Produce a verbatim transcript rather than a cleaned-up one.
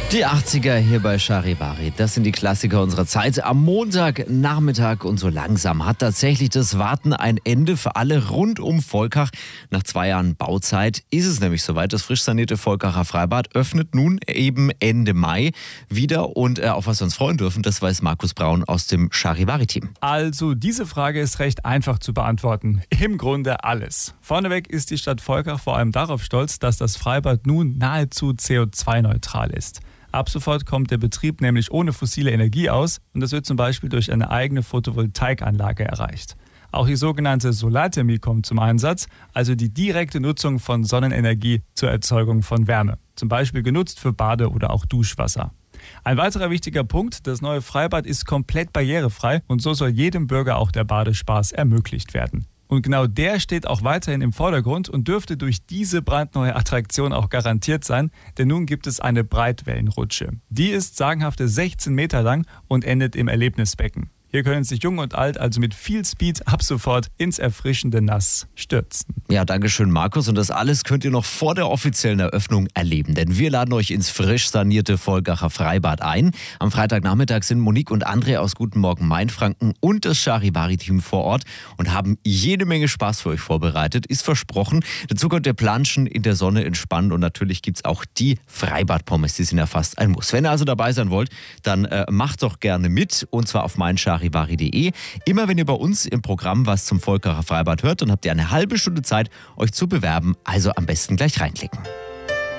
Die achtziger hier bei Charivari, das sind die Klassiker unserer Zeit. Am Montagnachmittag und so langsam hat tatsächlich das Warten ein Ende für alle rund um Volkach. Nach zwei Jahren Bauzeit ist es nämlich soweit. Das frisch sanierte Volkacher Freibad öffnet nun eben Ende Mai wieder. Und äh, auf was wir uns freuen dürfen, das weiß Markus Braun aus dem Charivari-Team. Also diese Frage ist recht einfach zu beantworten. Im Grunde alles. Vorneweg ist die Stadt Volkach vor allem darauf stolz, dass das Freibad nun nahezu C O zwei neutral ist. Ab sofort kommt der Betrieb nämlich ohne fossile Energie aus und das wird zum Beispiel durch eine eigene Photovoltaikanlage erreicht. Auch die sogenannte Solarthermie kommt zum Einsatz, also die direkte Nutzung von Sonnenenergie zur Erzeugung von Wärme, zum Beispiel genutzt für Bade- oder auch Duschwasser. Ein weiterer wichtiger Punkt, das neue Freibad ist komplett barrierefrei und so soll jedem Bürger auch der Badespaß ermöglicht werden. Und genau der steht auch weiterhin im Vordergrund und dürfte durch diese brandneue Attraktion auch garantiert sein, denn nun gibt es eine Breitwellenrutsche. Die ist sagenhafte sechzehn Meter lang und endet im Erlebnisbecken. Hier können sich Jung und Alt also mit viel Speed ab sofort ins erfrischende Nass stürzen. Ja, danke schön, Markus. Und das alles könnt ihr noch vor der offiziellen Eröffnung erleben. Denn wir laden euch ins frisch sanierte Volkacher Freibad ein. Am Freitagnachmittag sind Monique und André aus Guten Morgen Mainfranken und das Charivari-Team vor Ort und haben jede Menge Spaß für euch vorbereitet. Ist versprochen. Dazu könnt ihr planschen, in der Sonne entspannen und natürlich gibt es auch die Freibad-Pommes. Die sind ja fast ein Muss. Wenn ihr also dabei sein wollt, dann äh, macht doch gerne mit und zwar auf mein Charivari punkt de. Immer wenn ihr bei uns im Programm was zum Volkacher Freibad hört, dann habt ihr eine halbe Stunde Zeit, euch zu bewerben. Also am besten gleich reinklicken.